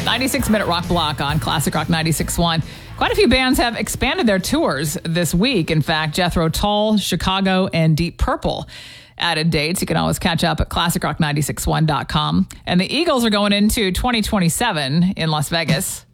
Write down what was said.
96-minute rock block on Classic Rock 96.1. Quite a few bands have expanded their tours this week. In fact, Jethro Tull, Chicago, and Deep Purple added dates. You can always catch up at classicrock961.com. And the Eagles are going into 2027 in Las Vegas.